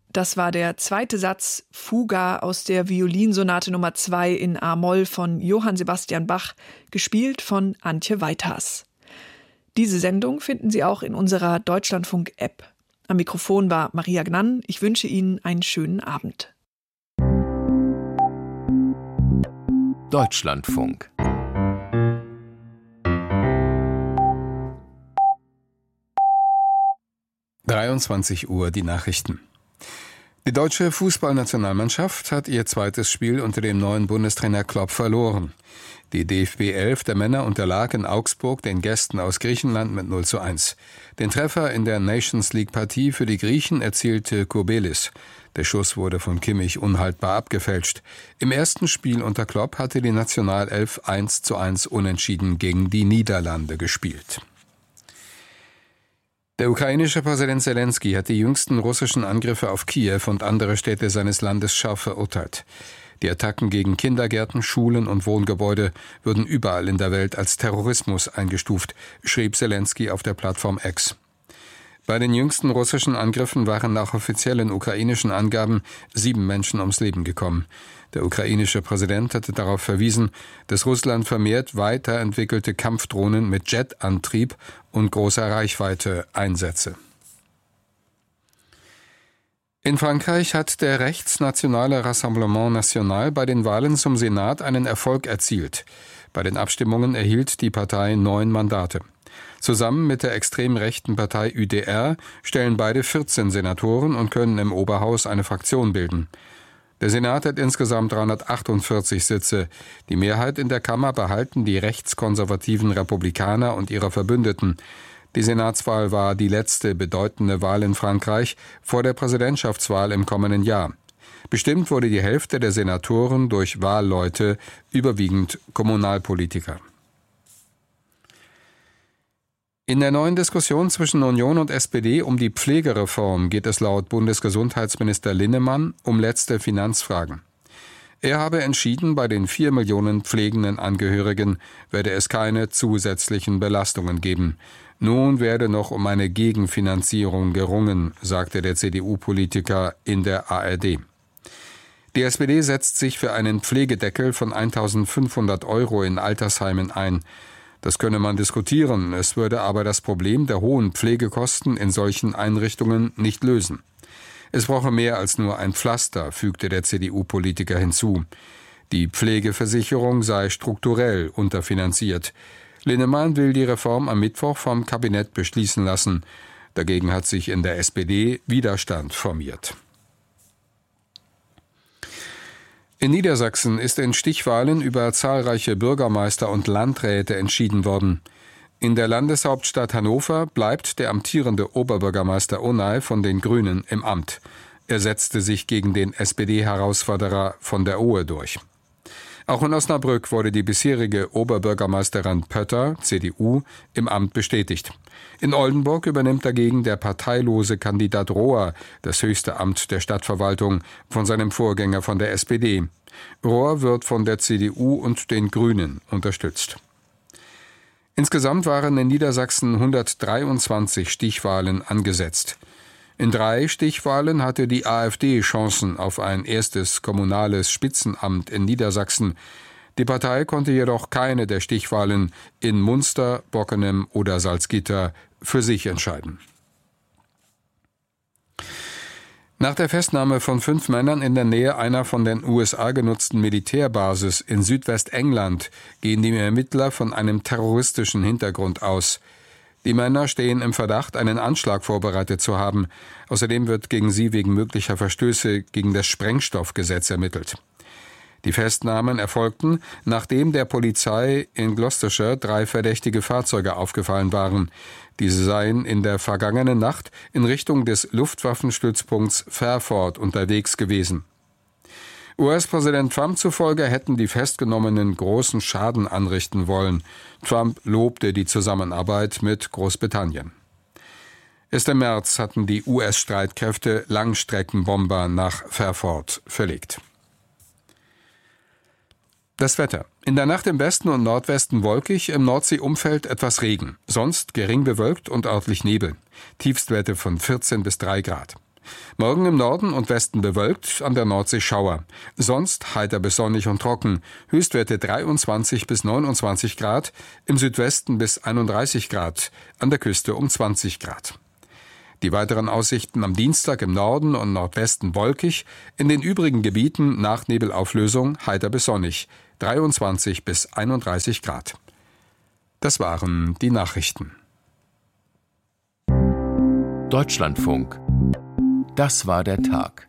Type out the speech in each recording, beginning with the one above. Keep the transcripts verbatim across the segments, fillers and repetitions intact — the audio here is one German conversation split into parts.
Das war der zweite Satz Fuga aus der Violinsonate Nummer zwei in A-Moll von Johann Sebastian Bach, gespielt von Antje Weithas. Diese Sendung finden Sie auch in unserer Deutschlandfunk-App. Am Mikrofon war Maria Gnann. Ich wünsche Ihnen einen schönen Abend. Deutschlandfunk. dreiundzwanzig Uhr die Nachrichten. Die deutsche Fußballnationalmannschaft hat ihr zweites Spiel unter dem neuen Bundestrainer Klopp verloren. Die D F B elf der Männer unterlag in Augsburg den Gästen aus Griechenland mit null zu eins. Den Treffer in der Nations League-Partie für die Griechen erzielte Kourbelis. Der Schuss wurde von Kimmich unhaltbar abgefälscht. Im ersten Spiel unter Klopp hatte die Nationalelf eins zu eins unentschieden gegen die Niederlande gespielt. Der ukrainische Präsident Selenskyj hat die jüngsten russischen Angriffe auf Kiew und andere Städte seines Landes scharf verurteilt. Die Attacken gegen Kindergärten, Schulen und Wohngebäude würden überall in der Welt als Terrorismus eingestuft, schrieb Selenskyj auf der Plattform X. Bei den jüngsten russischen Angriffen waren nach offiziellen ukrainischen Angaben sieben Menschen ums Leben gekommen. Der ukrainische Präsident hatte darauf verwiesen, dass Russland vermehrt weiterentwickelte Kampfdrohnen mit Jetantrieb und großer Reichweite einsetze. In Frankreich hat der rechtsnationale Rassemblement National bei den Wahlen zum Senat einen Erfolg erzielt. Bei den Abstimmungen erhielt die Partei neun Mandate. Zusammen mit der extrem rechten Partei U D R stellen beide vierzehn Senatoren und können im Oberhaus eine Fraktion bilden. Der Senat hat insgesamt dreihundertachtundvierzig Sitze. Die Mehrheit in der Kammer behalten die rechtskonservativen Republikaner und ihre Verbündeten. Die Senatswahl war die letzte bedeutende Wahl in Frankreich vor der Präsidentschaftswahl im kommenden Jahr. Bestimmt wurde die Hälfte der Senatoren durch Wahlleute, überwiegend Kommunalpolitiker. In der neuen Diskussion zwischen Union und S P D um die Pflegereform geht es laut Bundesgesundheitsminister Linnemann um letzte Finanzfragen. Er habe entschieden, bei den vier Millionen pflegenden Angehörigen werde es keine zusätzlichen Belastungen geben. Nun werde noch um eine Gegenfinanzierung gerungen, sagte der C D U-Politiker in der A R D. Die S P D setzt sich für einen Pflegedeckel von eintausendfünfhundert Euro in Altersheimen ein. Das könne man diskutieren, es würde aber das Problem der hohen Pflegekosten in solchen Einrichtungen nicht lösen. Es brauche mehr als nur ein Pflaster, fügte der C D U-Politiker hinzu. Die Pflegeversicherung sei strukturell unterfinanziert. Linnemann will die Reform am Mittwoch vom Kabinett beschließen lassen. Dagegen hat sich in der S P D Widerstand formiert. In Niedersachsen ist in Stichwahlen über zahlreiche Bürgermeister und Landräte entschieden worden. In der Landeshauptstadt Hannover bleibt der amtierende Oberbürgermeister Onay von den Grünen im Amt. Er setzte sich gegen den S P D-Herausforderer von der Ohe durch. Auch in Osnabrück wurde die bisherige Oberbürgermeisterin Pötter, C D U, im Amt bestätigt. In Oldenburg übernimmt dagegen der parteilose Kandidat Rohr das höchste Amt der Stadtverwaltung von seinem Vorgänger von der S P D. Rohr wird von der C D U und den Grünen unterstützt. Insgesamt waren in Niedersachsen hundertdreiundzwanzig Stichwahlen angesetzt. In drei Stichwahlen hatte die AfD Chancen auf ein erstes kommunales Spitzenamt in Niedersachsen. Die Partei konnte jedoch keine der Stichwahlen in Munster, Bockenem oder Salzgitter für sich entscheiden. Nach der Festnahme von fünf Männern in der Nähe einer von den U S A genutzten Militärbasis in Südwestengland gehen die Ermittler von einem terroristischen Hintergrund aus. Die Männer stehen im Verdacht, einen Anschlag vorbereitet zu haben. Außerdem wird gegen sie wegen möglicher Verstöße gegen das Sprengstoffgesetz ermittelt. Die Festnahmen erfolgten, nachdem der Polizei in Gloucestershire drei verdächtige Fahrzeuge aufgefallen waren. Diese seien in der vergangenen Nacht in Richtung des Luftwaffenstützpunkts Fairford unterwegs gewesen. U S-Präsident Trump zufolge hätten die Festgenommenen großen Schaden anrichten wollen. Trump lobte die Zusammenarbeit mit Großbritannien. Erst im März hatten die U S-Streitkräfte Langstreckenbomber nach Fairford verlegt. Das Wetter. In der Nacht im Westen und Nordwesten wolkig, im Nordseeumfeld etwas Regen. Sonst gering bewölkt und örtlich Nebel. Tiefstwerte von vierzehn bis drei Grad. Morgen im Norden und Westen bewölkt, an der Nordsee Schauer. Sonst heiter bis sonnig und trocken. Höchstwerte dreiundzwanzig bis neunundzwanzig Grad, im Südwesten bis einunddreißig Grad, an der Küste um zwanzig Grad. Die weiteren Aussichten am Dienstag im Norden und Nordwesten wolkig, in den übrigen Gebieten nach Nebelauflösung heiter bis sonnig, dreiundzwanzig bis einunddreißig Grad. Das waren die Nachrichten. Deutschlandfunk. Das war der Tag.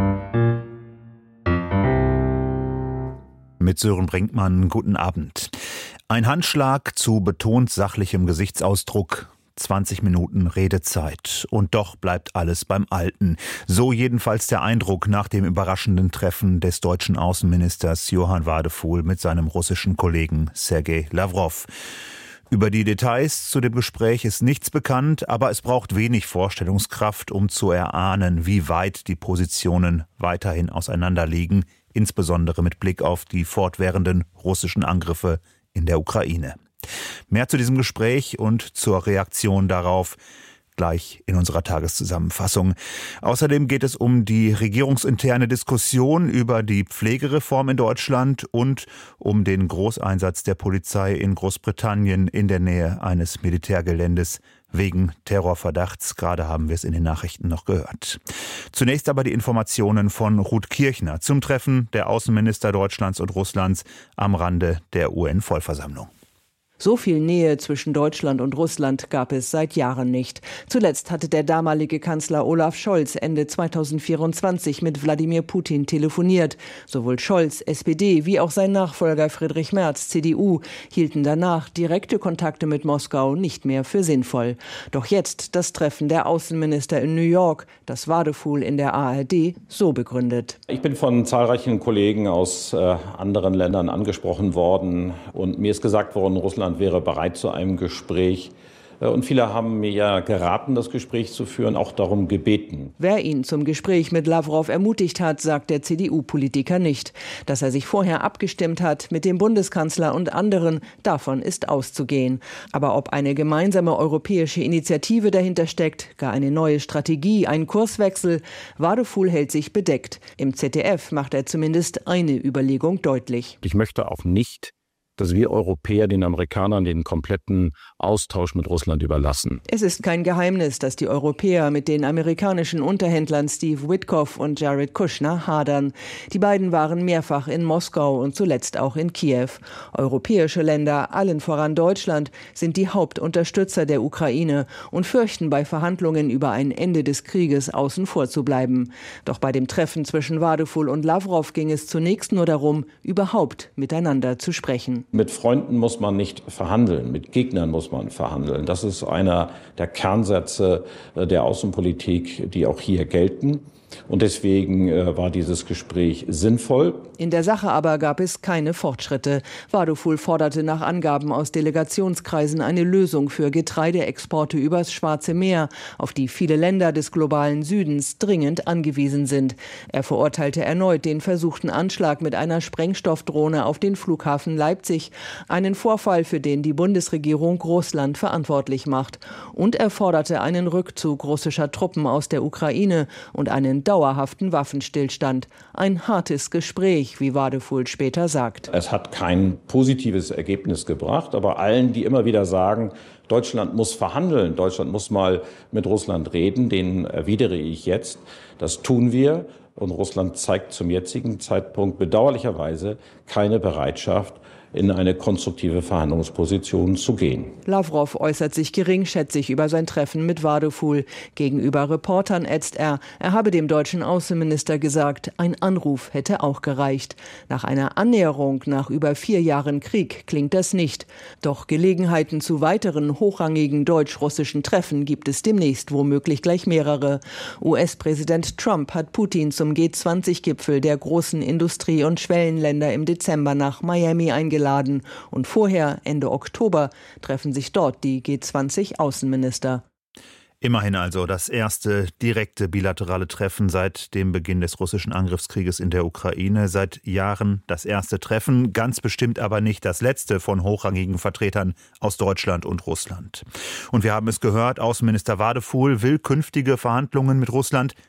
Mit Sören Brinkmann, guten Abend. Ein Handschlag zu betont sachlichem Gesichtsausdruck. zwanzig Minuten Redezeit. Und doch bleibt alles beim Alten. So jedenfalls der Eindruck nach dem überraschenden Treffen des deutschen Außenministers Johann Wadephul mit seinem russischen Kollegen Sergei Lavrov. Über die Details zu dem Gespräch ist nichts bekannt, aber es braucht wenig Vorstellungskraft, um zu erahnen, wie weit die Positionen weiterhin auseinanderliegen, insbesondere mit Blick auf die fortwährenden russischen Angriffe in der Ukraine. Mehr zu diesem Gespräch und zur Reaktion darauf gleich in unserer Tageszusammenfassung. Außerdem geht es um die regierungsinterne Diskussion über die Pflegereform in Deutschland und um den Großeinsatz der Polizei in Großbritannien in der Nähe eines Militärgeländes wegen Terrorverdachts. Gerade haben wir es in den Nachrichten noch gehört. Zunächst aber die Informationen von Ruth Kirchner zum Treffen der Außenminister Deutschlands und Russlands am Rande der U N-Vollversammlung. So viel Nähe zwischen Deutschland und Russland gab es seit Jahren nicht. Zuletzt hatte der damalige Kanzler Olaf Scholz Ende zweitausendvierundzwanzig mit Wladimir Putin telefoniert. Sowohl Scholz, S P D, wie auch sein Nachfolger Friedrich Merz, C D U, hielten danach direkte Kontakte mit Moskau nicht mehr für sinnvoll. Doch jetzt das Treffen der Außenminister in New York, das Wadephul in der A R D so begründet. Ich bin von zahlreichen Kollegen aus äh, anderen Ländern angesprochen worden und mir ist gesagt worden, Russland wäre bereit zu einem Gespräch. Und viele haben mir ja geraten, das Gespräch zu führen, auch darum gebeten. Wer ihn zum Gespräch mit Lavrov ermutigt hat, sagt der C D U-Politiker nicht. Dass er sich vorher abgestimmt hat mit dem Bundeskanzler und anderen, davon ist auszugehen. Aber ob eine gemeinsame europäische Initiative dahinter steckt, gar eine neue Strategie, ein Kurswechsel, Wadephul hält sich bedeckt. Im Z D F macht er zumindest eine Überlegung deutlich. Ich möchte auch nicht, dass wir Europäer den Amerikanern den kompletten Austausch mit Russland überlassen. Es ist kein Geheimnis, dass die Europäer mit den amerikanischen Unterhändlern Steve Witkoff und Jared Kushner hadern. Die beiden waren mehrfach in Moskau und zuletzt auch in Kiew. Europäische Länder, allen voran Deutschland, sind die Hauptunterstützer der Ukraine und fürchten bei Verhandlungen über ein Ende des Krieges außen vor zu bleiben. Doch bei dem Treffen zwischen Wadephul und Lavrov ging es zunächst nur darum, überhaupt miteinander zu sprechen. Mit Freunden muss man nicht verhandeln, mit Gegnern muss man verhandeln. Das ist einer der Kernsätze der Außenpolitik, die auch hier gelten. Und deswegen äh, war dieses Gespräch sinnvoll. In der Sache aber gab es keine Fortschritte. Wadephul forderte nach Angaben aus Delegationskreisen eine Lösung für Getreideexporte übers Schwarze Meer, auf die viele Länder des globalen Südens dringend angewiesen sind. Er verurteilte erneut den versuchten Anschlag mit einer Sprengstoffdrohne auf den Flughafen Leipzig, einen Vorfall, für den die Bundesregierung Russland verantwortlich macht. Und er forderte einen Rückzug russischer Truppen aus der Ukraine und einen dauerhaften Waffenstillstand. Ein hartes Gespräch, wie Wadephul später sagt. Es hat kein positives Ergebnis gebracht, aber allen, die immer wieder sagen, Deutschland muss verhandeln, Deutschland muss mal mit Russland reden, denen erwidere ich jetzt, das tun wir. Und Russland zeigt zum jetzigen Zeitpunkt bedauerlicherweise keine Bereitschaft, in eine konstruktive Verhandlungsposition zu gehen. Lavrov äußert sich geringschätzig über sein Treffen mit Wadephul. Gegenüber Reportern ätzt er, er habe dem deutschen Außenminister gesagt, ein Anruf hätte auch gereicht. Nach einer Annäherung nach über vier Jahren Krieg klingt das nicht. Doch Gelegenheiten zu weiteren hochrangigen deutsch-russischen Treffen gibt es demnächst womöglich gleich mehrere. U S-Präsident Trump hat Putin zum G zwanzig Gipfel der großen Industrie- und Schwellenländer im Dezember nach Miami eingeladen. Und vorher, Ende Oktober, treffen sich dort die G zwanzig Außenminister. Immerhin also das erste direkte bilaterale Treffen seit dem Beginn des russischen Angriffskrieges in der Ukraine. Seit Jahren das erste Treffen, ganz bestimmt aber nicht das letzte von hochrangigen Vertretern aus Deutschland und Russland. Und wir haben es gehört, Außenminister Wadephul will künftige Verhandlungen mit Russland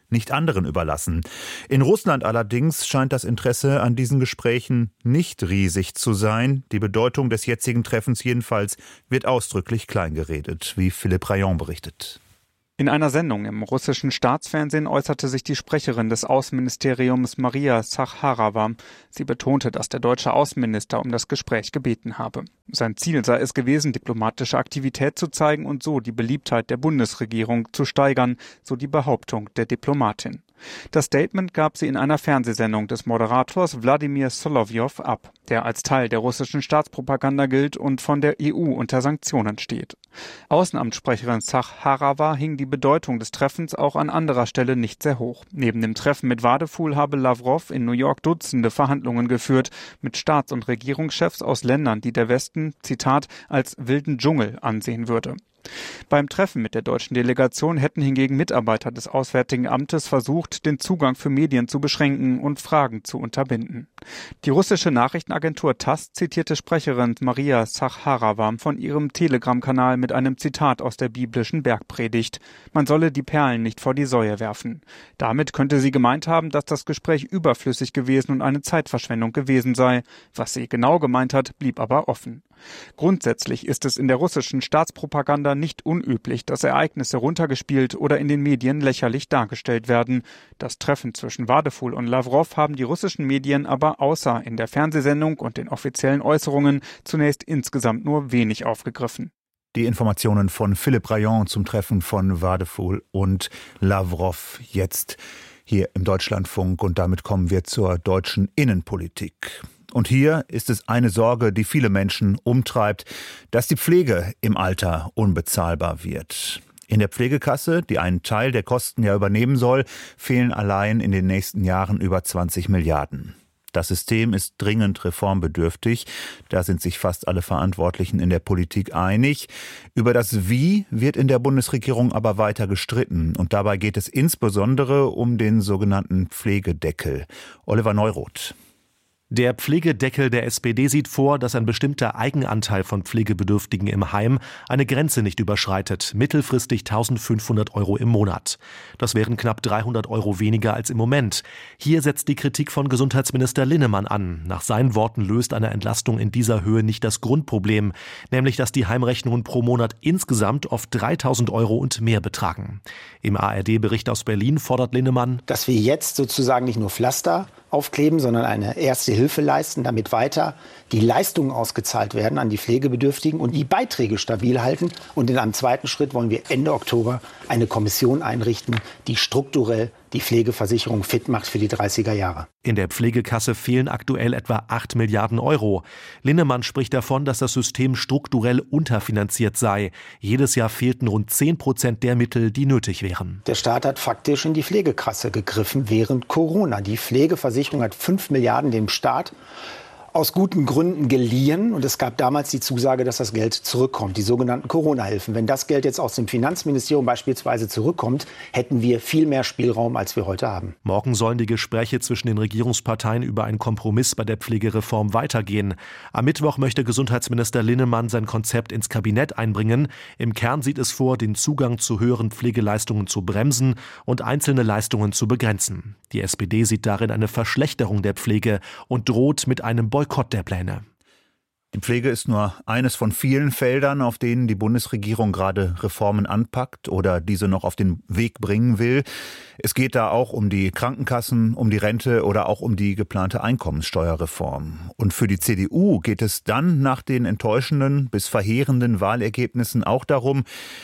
nicht anderen überlassen. In Russland allerdings scheint das Interesse an diesen Gesprächen nicht riesig zu sein. Die Bedeutung des jetzigen Treffens jedenfalls wird ausdrücklich kleingeredet, wie Philipp Rayon berichtet. In einer Sendung im russischen Staatsfernsehen äußerte sich die Sprecherin des Außenministeriums Maria Zacharowa. Sie betonte, dass der deutsche Außenminister um das Gespräch gebeten habe. Sein Ziel sei es gewesen, diplomatische Aktivität zu zeigen und so die Beliebtheit der Bundesregierung zu steigern, so die Behauptung der Diplomatin. Das Statement gab sie in einer Fernsehsendung des Moderators Wladimir Solowjow ab, der als Teil der russischen Staatspropaganda gilt und von der E U unter Sanktionen steht. Außenamtssprecherin Zacharowa hing die Bedeutung des Treffens auch an anderer Stelle nicht sehr hoch. Neben dem Treffen mit Wadephul habe Lavrov in New York Dutzende Verhandlungen geführt mit Staats- und Regierungschefs aus Ländern, die der Westen, Zitat, als wilden Dschungel ansehen würde. Beim Treffen mit der deutschen Delegation hätten hingegen Mitarbeiter des Auswärtigen Amtes versucht, den Zugang für Medien zu beschränken und Fragen zu unterbinden. Die russische Nachrichtenagentur TASS zitierte Sprecherin Maria Zacharowa von ihrem Telegram-Kanal mit einem Zitat aus der biblischen Bergpredigt. Man solle die Perlen nicht vor die Säue werfen. Damit könnte sie gemeint haben, dass das Gespräch überflüssig gewesen und eine Zeitverschwendung gewesen sei. Was sie genau gemeint hat, blieb aber offen. Grundsätzlich ist es in der russischen Staatspropaganda nicht unüblich, dass Ereignisse runtergespielt oder in den Medien lächerlich dargestellt werden. Das Treffen zwischen Wadephul und Lavrov haben die russischen Medien aber außer in der Fernsehsendung und den offiziellen Äußerungen zunächst insgesamt nur wenig aufgegriffen. Die Informationen von Philipp Rayon zum Treffen von Wadephul und Lavrov jetzt hier im Deutschlandfunk. Und damit kommen wir zur deutschen Innenpolitik. Und hier ist es eine Sorge, die viele Menschen umtreibt, dass die Pflege im Alter unbezahlbar wird. In der Pflegekasse, die einen Teil der Kosten ja übernehmen soll, fehlen allein in den nächsten Jahren über zwanzig Milliarden. Das System ist dringend reformbedürftig. Da sind sich fast alle Verantwortlichen in der Politik einig. Über das Wie wird in der Bundesregierung aber weiter gestritten. Und dabei geht es insbesondere um den sogenannten Pflegedeckel. Oliver Neuroth. Der Pflegedeckel der S P D sieht vor, dass ein bestimmter Eigenanteil von Pflegebedürftigen im Heim eine Grenze nicht überschreitet, mittelfristig eintausendfünfhundert Euro im Monat. Das wären knapp dreihundert Euro weniger als im Moment. Hier setzt die Kritik von Gesundheitsminister Linnemann an. Nach seinen Worten löst eine Entlastung in dieser Höhe nicht das Grundproblem, nämlich dass die Heimrechnungen pro Monat insgesamt oft dreitausend Euro und mehr betragen. Im A R D-Bericht aus Berlin fordert Linnemann, dass wir jetzt sozusagen nicht nur Pflaster aufkleben, sondern eine erste Hilfe leisten, damit weiter die Leistungen ausgezahlt werden an die Pflegebedürftigen und die Beiträge stabil halten. Und in einem zweiten Schritt wollen wir Ende Oktober eine Kommission einrichten, die strukturell die Pflegeversicherung fit macht für die dreißiger Jahre. In der Pflegekasse fehlen aktuell etwa acht Milliarden Euro. Linnemann spricht davon, dass das System strukturell unterfinanziert sei. Jedes Jahr fehlten rund zehn Prozent der Mittel, die nötig wären. Der Staat hat faktisch in die Pflegekasse gegriffen während Corona. Die Pflegeversicherung hat fünf Milliarden dem Staat aus guten Gründen geliehen. Und es gab damals die Zusage, dass das Geld zurückkommt, die sogenannten Corona-Hilfen. Wenn das Geld jetzt aus dem Finanzministerium beispielsweise zurückkommt, hätten wir viel mehr Spielraum, als wir heute haben. Morgen sollen die Gespräche zwischen den Regierungsparteien über einen Kompromiss bei der Pflegereform weitergehen. Am Mittwoch möchte Gesundheitsminister Linnemann sein Konzept ins Kabinett einbringen. Im Kern sieht es vor, den Zugang zu höheren Pflegeleistungen zu bremsen und einzelne Leistungen zu begrenzen. Die S P D sieht darin eine Verschlechterung der Pflege und droht mit einem Boykott der Pläne. Die Pflege ist nur eines von vielen Feldern, auf denen die Bundesregierung gerade Reformen anpackt oder diese noch auf den Weg bringen will. Es geht da auch um die Krankenkassen, um die Rente oder auch um die geplante Einkommenssteuerreform. Und für die C D U geht es dann nach den enttäuschenden bis verheerenden Wahlergebnissen auch darum,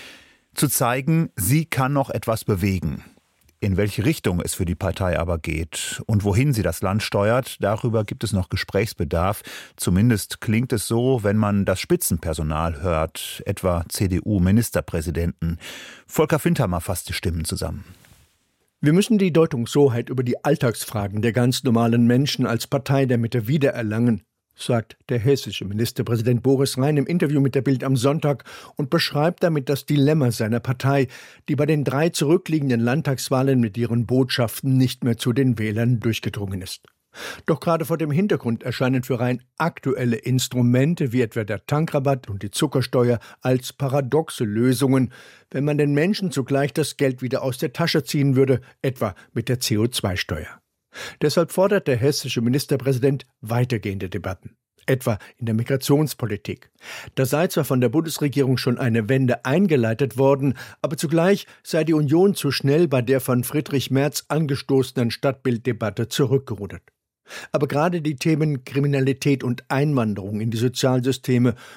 zu zeigen, sie kann noch etwas bewegen. In welche Richtung es für die Partei aber geht und wohin sie das Land steuert, darüber gibt es noch Gesprächsbedarf. Zumindest klingt es so, wenn man das Spitzenpersonal hört, etwa C D U-Ministerpräsidenten. Volker Fintermer fasst die Stimmen zusammen. Wir müssen die Deutungshoheit über die Alltagsfragen der ganz normalen Menschen als Partei der Mitte wiedererlangen, sagt der hessische Ministerpräsident Boris Rhein im Interview mit der Bild am Sonntag und beschreibt damit das Dilemma seiner Partei, die bei den drei zurückliegenden Landtagswahlen mit ihren Botschaften nicht mehr zu den Wählern durchgedrungen ist. Doch gerade vor dem Hintergrund erscheinen für rein aktuelle Instrumente wie etwa der Tankrabatt und die Zuckersteuer als paradoxe Lösungen, wenn man den Menschen zugleich das Geld wieder aus der Tasche ziehen würde, etwa mit der C O zwei Steuer. Deshalb fordert der hessische Ministerpräsident weitergehende Debatten, etwa in der Migrationspolitik. Da sei zwar von der Bundesregierung schon eine Wende eingeleitet worden, aber zugleich sei die Union zu schnell bei der von Friedrich Merz angestoßenen Stadtbilddebatte zurückgerudert. Aber gerade die Themen Kriminalität und Einwanderung in die Sozialsysteme